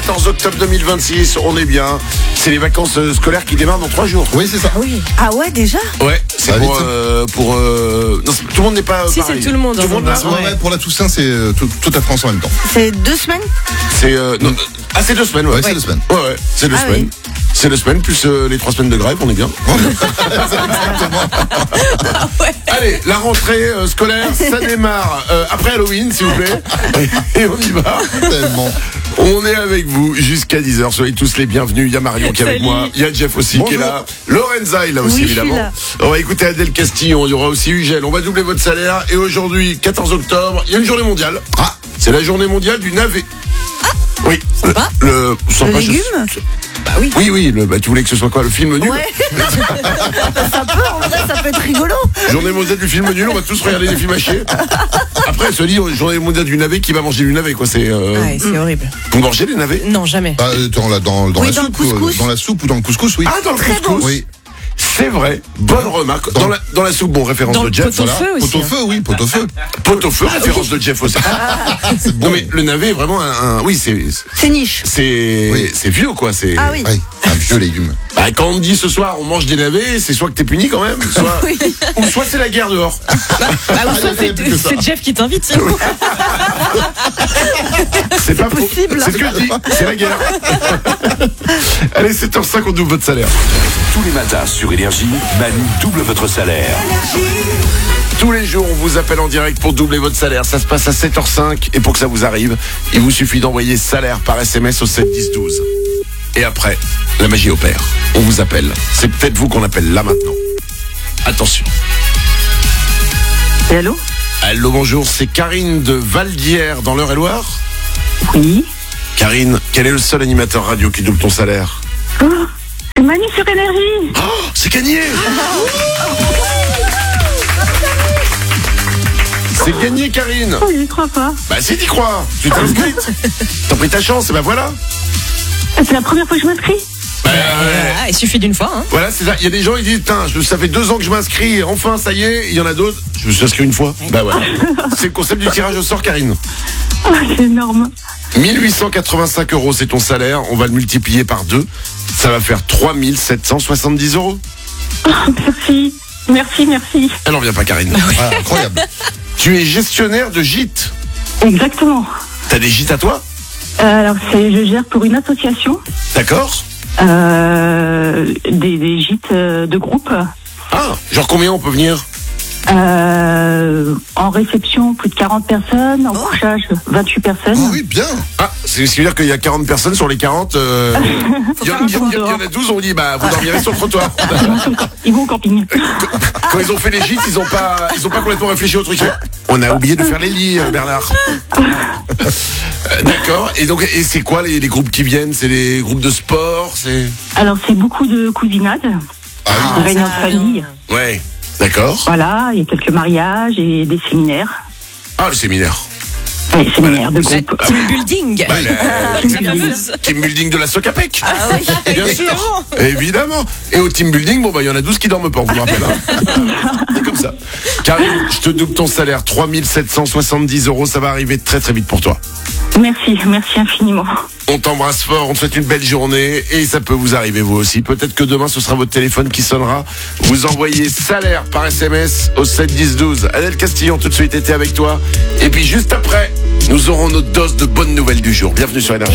14 octobre 2026, on est bien. C'est les vacances scolaires qui démarrent dans 3 jours. Oui, c'est ça. Oui. Ah ouais, déjà? Ouais, c'est Ah, pour... vite. non, tout le monde n'est pas Si, pareil. c'est tout le monde. Tout le monde en là. fait. Ouais, pour la Toussaint, c'est toute la France en même temps. C'est 2 semaines? C'est... non, c'est 2 semaines, ouais. Ouais, c'est 2 semaines. Ouais, c'est 2 Ah semaines. oui. C'est 2 semaines, plus les 3 semaines de grève, on est bien. Allez, la rentrée scolaire, ça démarre après Halloween, s'il vous plaît. Et on y va. Tellement. On est avec vous jusqu'à 10h. Soyez tous les bienvenus. Il y a Marion qui est avec Salut. moi. Il y a Jeff aussi qui est là. Lorenza est là aussi, Oui, je suis évidemment. là. On va écouter Adèle Castillon. Il y aura aussi Ugel. On va doubler votre salaire. Et aujourd'hui, 14 octobre, il y a une journée mondiale. Ah, C'est la journée mondiale du navet. Oui. Sympa. Le Le légume? Bah oui. Oui. Tu voulais que ce soit quoi? Le film nul? Ouais. Ça peut, en vrai, ça peut être rigolo. Journée mondiale du film nul. On va tous regarder des films hachés. Après, elle se dit journée mondiale du navet. Qui va manger du navet, quoi? C'est, Ouais, c'est horrible. Vous mangez des navets? Non, jamais. dans la Oui, la dans le soupe, couscous. dans la soupe ou dans le couscous, oui. Ah, dans le Très couscous. bon. Oui. C'est vrai. Bonne remarque. Dans la soupe, bon, référence Dans de le Jeff. pot au feu aussi. Pot au feu, oui, pot au feu. Pot au feu, référence de Jeff aussi. C'est bon. Non mais le navet est vraiment oui C'est niche. c'est vieux quoi, c'est Ah oui. Oui, un vieux légume. Bah, quand on te dit ce soir on mange des navets, c'est soit que t'es puni quand même, soit Oui. ou soit c'est la guerre dehors. Ou soit c'est Jeff qui t'invite. sinon. C'est pas possible. C'est ce que je dis, c'est la guerre. Allez, 7h05, on double votre salaire. Tous les matins sur Énergie, Manu double votre salaire. Tous les jours, on vous appelle en direct pour doubler votre salaire. Ça se passe à 7h05 et pour que ça vous arrive, il vous suffit d'envoyer salaire par SMS au 7 10 12. Et après, la magie opère. On vous appelle. C'est peut-être vous qu'on appelle là maintenant. Attention. Et allô? Allô, bonjour, c'est Karine de Valdière dans l'Eure-et-Loire. Oui. Karine, quel est le seul animateur radio qui double ton salaire? Oh, c'est Manu sur Énergie. Oh, c'est gagné! C'est gagné, Karine! Oh, j'y crois pas. Bah, si t'y crois, tu t'es inscrite. T'as pris ta chance, et bah voilà. C'est la première fois que je m'inscris. Bah, ouais. Il suffit d'une fois. Hein. Voilà, c'est ça. Il y a des gens, ils disent, putain, ça fait 2 ans que je m'inscris, enfin, ça y est. Il y en a d'autres, je me suis inscrit une fois. Bah, ouais. C'est le concept du tirage au sort, Karine. Oh, c'est énorme. 1885 €, c'est ton salaire. On va le multiplier par 2. Ça va faire 3770 €. Oh, merci. Merci. Elle en vient pas, Karine. Ah, incroyable. Tu es gestionnaire de gîtes. Exactement. T'as des gîtes à toi? Alors, je gère pour une association D'accord. des gîtes de groupe. Ah, genre combien on peut venir? En réception, plus de 40 personnes. En couchage, 28 personnes. Oh oui, bien. Ah, c'est ce qui veut dire qu'il y a 40 personnes sur les 40. Il y en a 12, on dit, bah, vous dormirez sur le trottoir. Ils vont au camping. Quand ils ont fait les gîtes, ils ont pas complètement réfléchi au truc. On a oublié de faire les lits, Bernard. D'accord. Et donc, c'est quoi les groupes qui viennent? C'est les groupes de sport? Alors, c'est beaucoup de cousinade, des réunions de famille. Ouais. D'accord. Voilà, il y a quelques mariages et des séminaires. Ah, le séminaire. Oui, séminaires de groupe. Team building. Bah, C'est la fameuse. team building de la Socapec. Ah oui, Bien sûr. Évidemment. Et au team building, bon, bah, il y en a 12 qui dorment pas, on vous le rappelle. Hein. C'est comme ça. Karine, je te double ton salaire. 3770 €. Ça va arriver très, très vite pour toi. Merci infiniment. On t'embrasse fort, on te souhaite une belle journée et ça peut vous arriver vous aussi. Peut-être que demain ce sera votre téléphone qui sonnera. Vous envoyez salaire par SMS au 7 10 12. Adèle Castillon tout de suite était avec toi. Et puis juste après, nous aurons notre dose de bonnes nouvelles du jour. Bienvenue sur Énergie.